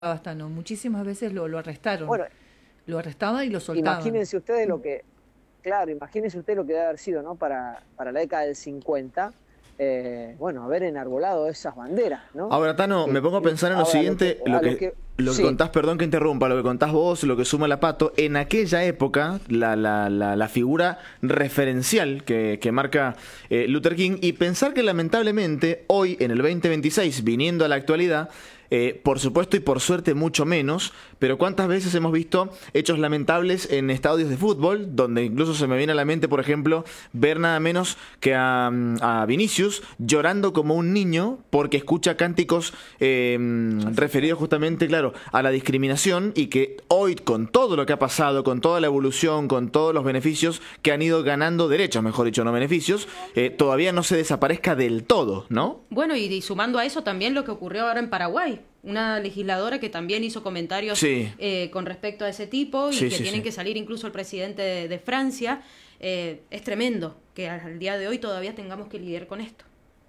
Bastano, muchísimas veces lo arrestaron. Bueno, Lo arrestaban y lo soltaban. imagínense ustedes lo que, claro, imagínense ustedes lo que debe haber sido, ¿no? Para la década del 50, bueno, haber enarbolado esas banderas, ¿no? Sí. Ahora, Tano, me pongo a pensar en lo Ahora siguiente, lo que sí, contás, perdón que interrumpa, lo que contás vos, lo que suma la Pato, en aquella época, la figura referencial que marca Luther King, y pensar que lamentablemente hoy, en el 2026, viniendo a la actualidad, por supuesto y por suerte mucho menos, pero cuántas veces hemos visto hechos lamentables en estadios de fútbol, donde incluso se me viene a la mente, por ejemplo, ver nada menos que a Vinicius llorando como un niño porque escucha cánticos referidos justamente, claro, a la discriminación, y que hoy, con todo lo que ha pasado, con toda la evolución, con todos los beneficios que han ido ganando derechos, mejor dicho, no beneficios, todavía no se desaparezca del todo, ¿no? Bueno, y sumando a eso también lo que ocurrió ahora en Paraguay. Una legisladora que también hizo comentarios Sí. con respecto a ese tipo y Sí, que sí, tienen sí. que salir incluso el presidente de Francia. Es tremendo que al día de hoy todavía tengamos que lidiar con esto.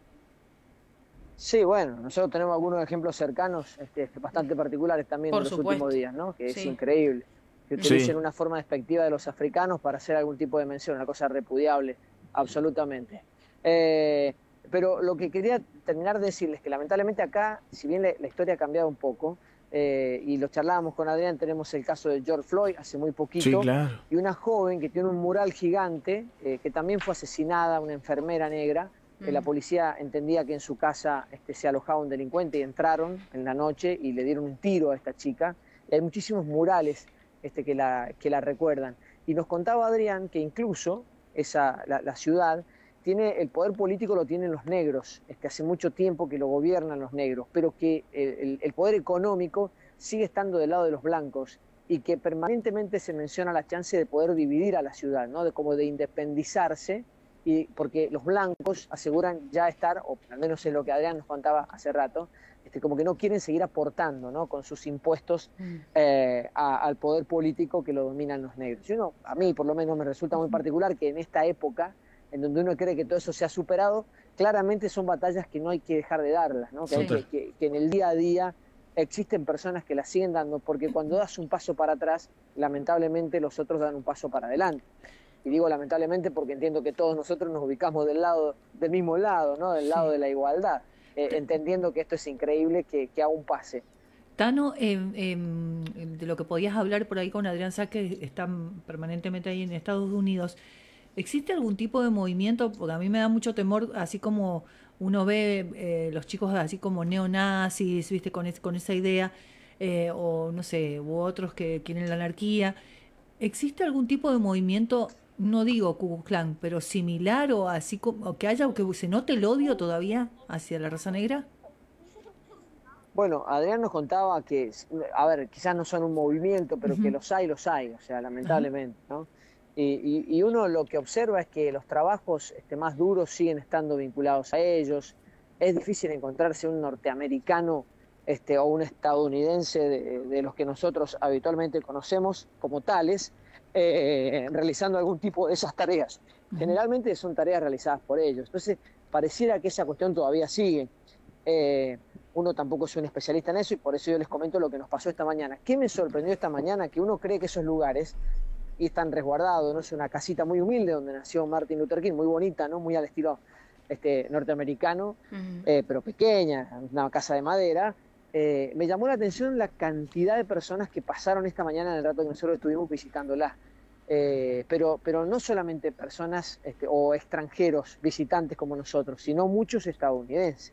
sí, bueno, nosotros tenemos algunos ejemplos cercanos, bastante particulares también de Por los últimos supuesto. días, ¿no? Que es Sí. increíble. Que utilicen Sí. una forma despectiva de los africanos para hacer algún tipo de mención, una cosa repudiable, absolutamente. Eh, pero lo que quería terminar de decirles que lamentablemente acá, si bien la historia ha cambiado un poco, y lo charlábamos con Adrián, tenemos el caso de George Floyd hace muy Sí, poquito, claro. y una joven que tiene un mural gigante, que también fue asesinada, una enfermera negra. La policía entendía que en su casa se alojaba un delincuente y entraron en la noche y le dieron un tiro a esta chica. Y hay muchísimos murales que la recuerdan. Y nos contaba Adrián que incluso la ciudad tiene, el poder político lo tienen los negros, hace mucho tiempo que lo gobiernan los negros, pero que el poder económico sigue estando del lado de los blancos, y que permanentemente se menciona la chance de poder dividir a la ciudad, ¿no? Como de independizarse, y porque los blancos aseguran ya estar, o al menos es lo que Adrián nos contaba hace rato, como que no quieren seguir aportando, ¿no? Con sus impuestos al poder político que lo dominan los negros. Y a mí por lo menos me resulta muy particular que en esta época, en donde uno cree que todo eso se ha superado, claramente son batallas que no hay que dejar de darlas, ¿no? Que, hay Sí. que en el día a día existen personas que las siguen dando, porque cuando das un paso para atrás, lamentablemente los otros dan un paso para adelante. Y digo lamentablemente porque entiendo que todos nosotros nos ubicamos del mismo lado, ¿no? Del lado Sí. de la igualdad, entendiendo que esto es increíble que aún pase. Tano, de lo que podías hablar por ahí con Adrián Sá, que están permanentemente ahí en Estados Unidos, ¿existe algún tipo de movimiento? Porque a mí me da mucho temor, así como uno ve los chicos así como neonazis, ¿viste? Con esa idea, o no sé, u otros que quieren la anarquía. ¿Existe algún tipo de movimiento, no digo Ku Klux Klan, pero similar o así como o que haya, o que se note el odio todavía hacia la raza negra? Bueno, Adrián nos contaba que, a ver, quizás no son un movimiento, pero que Ujú. los hay, o sea, Ajá. lamentablemente, ¿no? Y uno lo que observa es que los trabajos más duros siguen estando vinculados a ellos. Es difícil encontrarse un norteamericano o un estadounidense de los que nosotros habitualmente conocemos como tales, realizando algún tipo de esas tareas. Ujú. Generalmente son tareas realizadas por ellos. Entonces, pareciera que esa cuestión todavía sigue. Eh, Uno tampoco es un especialista en eso, y por eso yo les comento lo que nos pasó esta mañana. ¿Qué me sorprendió esta mañana? Que uno cree que esos lugares y están resguardados, ¿no? Es una casita muy humilde donde nació Martin Luther King, muy bonita, ¿no? Muy al estilo norteamericano, Ujú. pero pequeña, una casa de madera. Me llamó la atención la cantidad de personas que pasaron esta mañana en el rato que nosotros estuvimos visitándola. Pero no solamente personas o extranjeros visitantes como nosotros, sino muchos estadounidenses,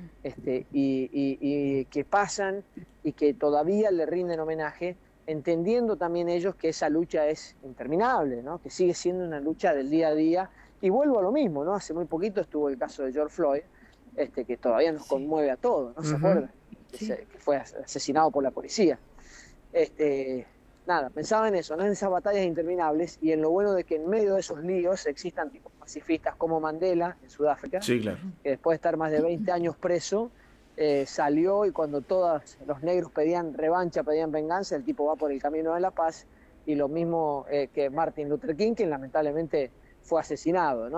y que pasan y que todavía le rinden homenaje, entendiendo también ellos que esa lucha es interminable, ¿no? Que sigue siendo una lucha del día a día. Y vuelvo a lo mismo, ¿no? Hace muy poquito estuvo el caso de George Floyd, que todavía nos Sí, conmueve a todos, ¿no? ¿Se Ujú. acuerdan? sí. Que fue asesinado por la policía. Este, Nada, pensaba en eso, ¿no? En esas batallas interminables, y en lo bueno de que en medio de esos líos existan tipos pacifistas como Mandela en Sudáfrica, Sí, claro. que después de estar más de 20 años preso, salió, y cuando todos los negros pedían revancha, pedían venganza, el tipo va por el camino de la paz. Y lo mismo que Martin Luther King, que lamentablemente fue asesinado, ¿no?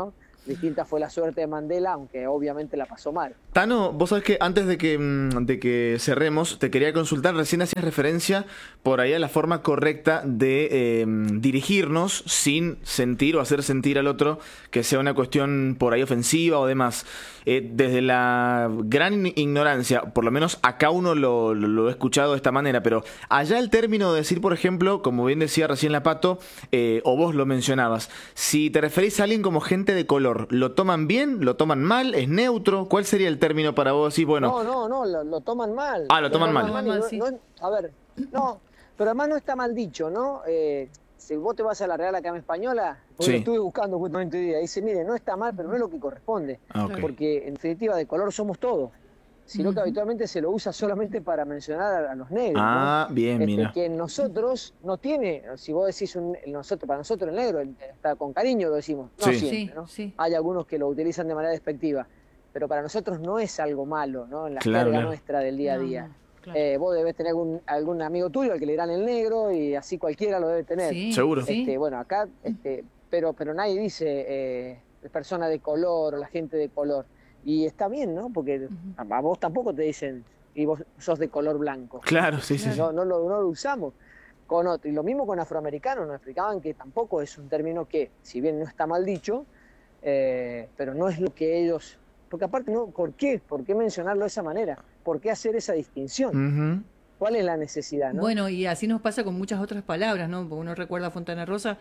Distinta fue la suerte de Mandela, aunque obviamente la pasó mal. Tano, vos sabés que antes de que cerremos, te quería consultar, recién hacías referencia por ahí a la forma correcta de dirigirnos sin sentir o hacer sentir al otro que sea una cuestión por ahí ofensiva o demás. Desde la gran ignorancia, por lo menos acá uno lo he escuchado de esta manera, pero allá el término de decir, por ejemplo, como bien decía recién la Pato, o vos lo mencionabas, si te referís a alguien como gente de color, ¿lo toman bien? ¿Lo toman mal? ¿Es neutro? ¿Cuál sería el término para vos? Sí, bueno. No, lo toman mal. Ah, lo toman mal. Sí. A ver, no, pero además no está mal dicho, ¿no? Si vos te vas a la Real Academia Española, porque lo estuve buscando justamente hoy día, dice, mire, no está mal, pero no es lo que corresponde. Okay. Porque en definitiva de color somos todos. Sino que habitualmente se lo usa solamente para mencionar a los negros. Ah, ¿no? bien, mira. Que nosotros no tiene, si vos decís para nosotros el negro, está con cariño lo decimos, no Sí. siempre, ¿no? Sí. Hay algunos que lo utilizan de manera despectiva, pero para nosotros no es algo malo, ¿no? En la Claro, carga claro. nuestra del día a día. Claro. Vos debés tener algún amigo tuyo al que le dirán el negro y así cualquiera lo debe tener. Sí, Seguro. sí. Bueno, acá, pero nadie dice persona de color o la gente de color. Y está bien, ¿no? Porque a vos tampoco te dicen, y vos sos de color blanco. Claro, sí, sí. No lo usamos. Y lo mismo con afroamericanos, nos explicaban que tampoco es un término que, si bien no está mal dicho, pero no es lo que ellos... Porque aparte, no, ¿por qué? ¿Por qué mencionarlo de esa manera? ¿Por qué hacer esa distinción? Ujú. ¿Cuál es la necesidad, no? Bueno, y así nos pasa con muchas otras palabras, ¿no? Porque uno recuerda a Fontana Rosa,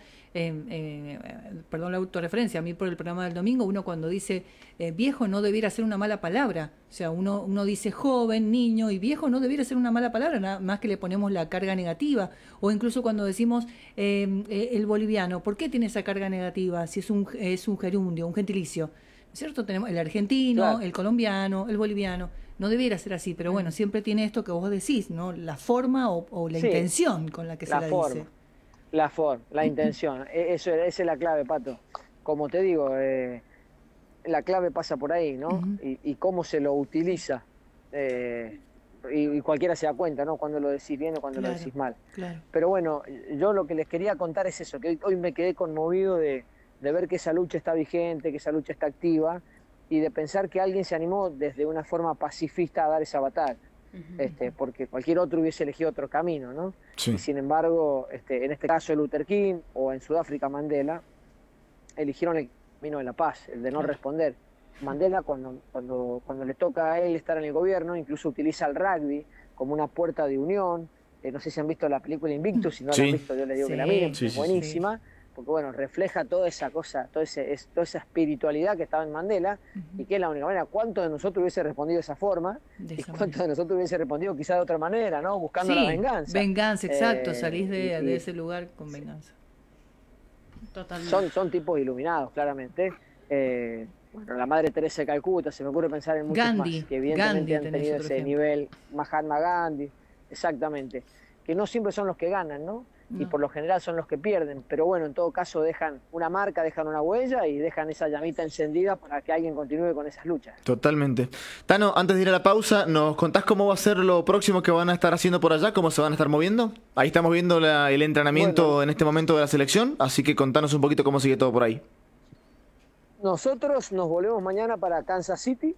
perdón la autorreferencia, a mí por el programa del domingo, uno cuando dice viejo no debiera ser una mala palabra. O sea, uno dice joven, niño, y viejo no debiera ser una mala palabra, nada más que le ponemos la carga negativa. O incluso cuando decimos el boliviano, ¿por qué tiene esa carga negativa? Si es un gerundio, un gentilicio. ¿Cierto? Tenemos el argentino, Claro. el colombiano, el boliviano. No debiera ser así, pero bueno, siempre tiene esto que vos decís, ¿no? La forma o la Sí, intención con la que se la dice. La forma, la intención. Esa es la clave, Pato. Como te digo, la clave pasa por ahí, ¿no? Y cómo se lo utiliza. Y cualquiera se da cuenta, ¿no? Cuando lo decís bien o cuando lo decís mal. Claro. Pero bueno, yo lo que les quería contar es eso, que hoy me quedé conmovido de ver que esa lucha está vigente, que esa lucha está activa, y de pensar que alguien se animó desde una forma pacifista a dar esa batalla, porque cualquier otro hubiese elegido otro camino, ¿no? Sí. Y sin embargo, en este caso Luther King o en Sudáfrica Mandela, eligieron el camino de la paz, el de no responder. Mandela cuando le toca a él estar en el gobierno, incluso utiliza el rugby como una puerta de unión. No sé si han visto la película Invictus, si no la han visto yo les digo que la miren, Sí, es buenísima. Porque bueno, refleja toda esa cosa, toda esa espiritualidad que estaba en Mandela, y que es la única manera. ¿Cuántos de nosotros hubiese respondido de esa forma? Y cuántos de nosotros hubiese respondido quizás de otra manera, ¿no? Buscando la venganza. Venganza, exacto, salís de ese lugar con venganza. Totalmente. Son tipos iluminados, claramente. Bueno, la Madre Teresa de Calcuta, se me ocurre pensar en muchos Gandhi, más, que evidentemente Gandhi han tenido otro ese ejemplo. nivel, Mahatma Gandhi, exactamente, que no siempre son los que ganan, ¿no? Y por lo general son los que pierden, pero bueno, en todo caso dejan una marca, dejan una huella y dejan esa llamita encendida para que alguien continúe con esas luchas. Totalmente. Tano, antes de ir a la pausa, ¿nos contás cómo va a ser lo próximo que van a estar haciendo por allá? ¿Cómo se van a estar moviendo? Ahí estamos viendo el entrenamiento en este momento de la selección, así que contanos un poquito cómo sigue todo por ahí. Nosotros nos volvemos mañana para Kansas City,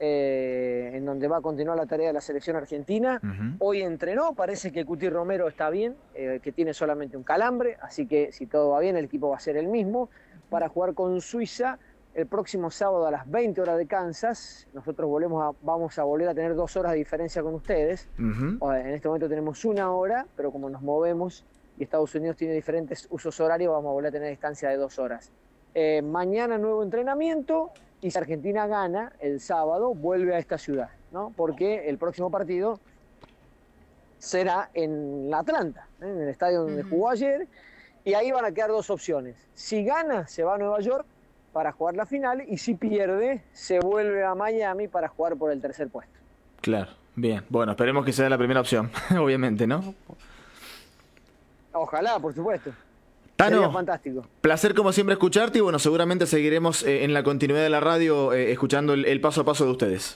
en donde va a continuar la tarea de la selección argentina. Hoy entrenó, parece que Cuti Romero está bien, que tiene solamente un calambre, así que si todo va bien el equipo va a ser el mismo, para jugar con Suiza el próximo sábado a las 20 horas de Kansas. Nosotros vamos a volver a tener 2 horas de diferencia con ustedes. En este momento tenemos 1 hora, pero como nos movemos y Estados Unidos tiene diferentes usos horarios, vamos a volver a tener distancia de 2 horas. Mañana nuevo entrenamiento, y si Argentina gana el sábado, vuelve a esta ciudad, ¿no? Porque el próximo partido será en Atlanta, en el estadio donde jugó ayer, y ahí van a quedar 2 opciones. Si gana, se va a Nueva York para jugar la final, y si pierde, se vuelve a Miami para jugar por el 3er puesto. Claro, bien. Bueno, esperemos que sea la primera opción, obviamente, ¿no? Ojalá, por supuesto. Tano, sería fantástico. Placer como siempre escucharte, y bueno, seguramente seguiremos en la continuidad de la radio escuchando el paso a paso de ustedes.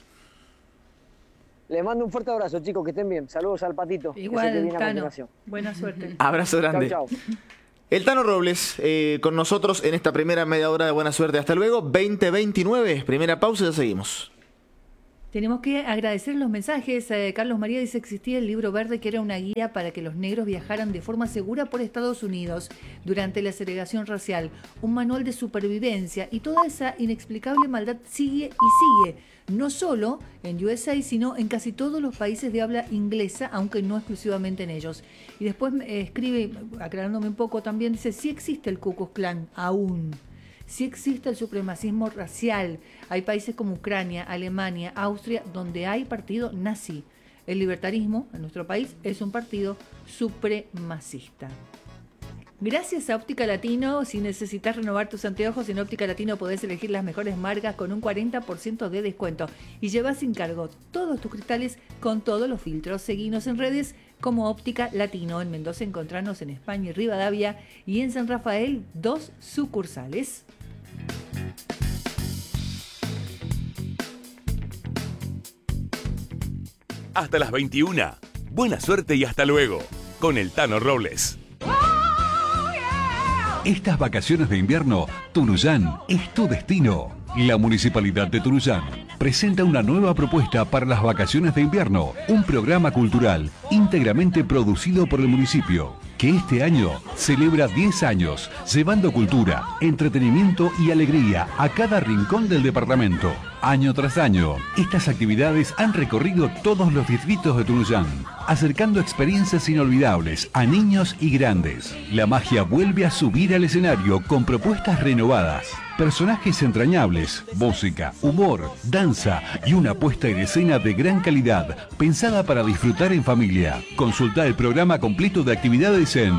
Les mando un fuerte abrazo, chicos, que estén bien. Saludos al Patito. Igual, que sé que viene a Tano. continuación. Buena suerte. Abrazo grande. Chau, chau. El Tano Robles con nosotros en esta primera media hora de Buena Suerte. Hasta luego, 2029. Primera pausa y ya seguimos. Tenemos que agradecer los mensajes. Carlos María dice: existía el libro verde, que era una guía para que los negros viajaran de forma segura por Estados Unidos durante la segregación racial. Un manual de supervivencia, y toda esa inexplicable maldad sigue y sigue. No solo en USA, sino en casi todos los países de habla inglesa, aunque no exclusivamente en ellos. Y después escribe, aclarándome un poco también, dice: sí existe el Ku Klux Klan aún. Sí existe el supremacismo racial. Hay países como Ucrania, Alemania, Austria, donde hay partido nazi. El libertarismo en nuestro país es un partido supremacista. Gracias a Óptica Latino, si necesitas renovar tus anteojos, en Óptica Latino podés elegir las mejores marcas con un 40% de descuento. Y llevas sin cargo todos tus cristales con todos los filtros. Seguinos en redes como Óptica Latino. En Mendoza encontrarnos en España y Rivadavia, y en San Rafael 2 sucursales. Hasta las 21. Buena suerte y hasta luego. Con el Tano Robles. Estas vacaciones de invierno, Tunuyán es tu destino. La Municipalidad de Tunuyán presenta una nueva propuesta para las vacaciones de invierno, un programa cultural íntegramente producido por el municipio, que este año celebra 10 años, llevando cultura, entretenimiento y alegría a cada rincón del departamento. Año tras año, estas actividades han recorrido todos los distritos de Tunuyán, acercando experiencias inolvidables a niños y grandes. La magia vuelve a subir al escenario con propuestas renovadas, personajes entrañables, música, humor, danza y una puesta en escena de gran calidad, pensada para disfrutar en familia. Consulta el programa completo de actividades en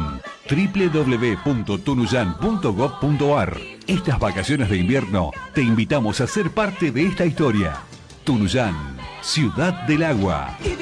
www.tunuyan.gov.ar. Estas vacaciones de invierno te invitamos a ser parte de esta historia. Tunuyán, Ciudad del Agua.